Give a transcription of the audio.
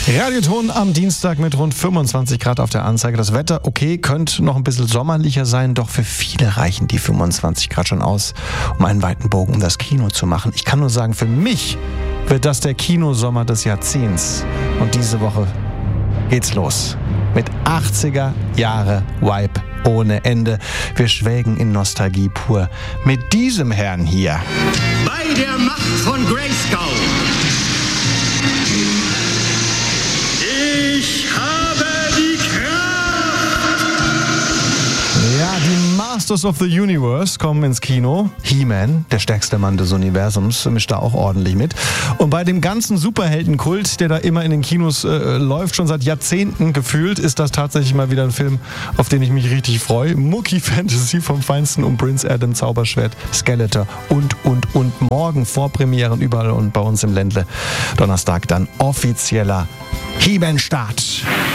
Radioton am Dienstag mit rund 25 Grad auf der Anzeige. Das Wetter, okay, könnte noch ein bisschen sommerlicher sein, doch für viele reichen die 25 Grad schon aus, um einen weiten Bogen um das Kino zu machen. Ich kann nur sagen, für mich wird das der Kinosommer des Jahrzehnts. Und diese Woche geht's los mit 80er Jahre Vibe ohne Ende. Wir schwelgen in Nostalgie pur mit diesem Herrn hier. Bei der Macht von Grayskull. Ich habe die Kraft! Ja, die Masters of the Universe kommen ins Kino. He-Man, der stärkste Mann des Universums, mischt da auch ordentlich mit. Und bei dem ganzen Superheldenkult, der da immer in den Kinos läuft, schon seit Jahrzehnten gefühlt, ist das tatsächlich mal wieder ein Film, auf den ich mich richtig freue. Mucki Fantasy vom Feinsten um Prince Adam, Zauberschwert, Skeletor und. Morgen Vorpremieren überall und bei uns im Ländle. Donnerstag dann offizieller He-Man-Start.